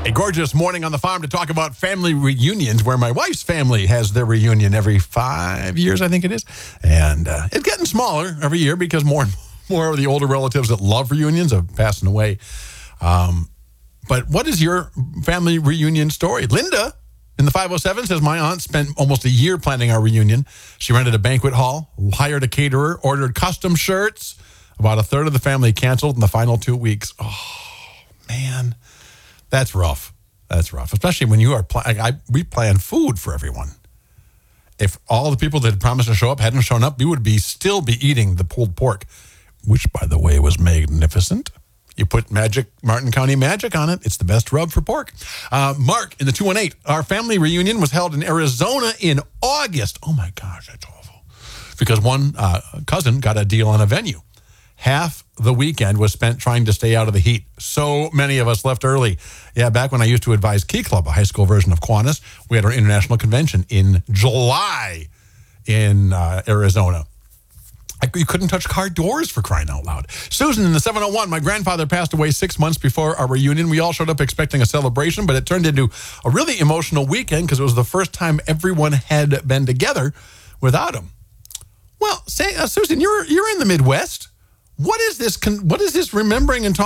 A gorgeous morning on the farm to talk about family reunions, where my wife's family has their reunion every 5 years, I think it is. And it's getting smaller every year because more and more of the older relatives that love reunions are passing away. But what is your family reunion story? Linda in the 507 says, my aunt spent almost a year planning our reunion. She rented a banquet hall, hired a caterer, ordered custom shirts. About a third of the family canceled in the final 2 weeks. Oh, man. That's rough. That's rough, especially when you are we plan food for everyone. If all the people that had promised to show up hadn't shown up, we would still be eating the pulled pork, which, by the way, was magnificent. You put Martin County Magic on it. It's the best rub for pork. Mark in the 218. Our family reunion was held in Arizona in August. Oh, my gosh, that's awful. Because one cousin got a deal on a venue. Half the weekend was spent trying to stay out of the heat. So many of us left early. Yeah, back when I used to advise Key Club, a high school version of Kiwanis, we had our international convention in July in Arizona. You couldn't touch car doors, for crying out loud. Susan in the 701, my grandfather passed away 6 months before our reunion. We all showed up expecting a celebration, but it turned into a really emotional weekend because it was the first time everyone had been together without him. Well, Susan, you're in the Midwest. What is this remembering and talking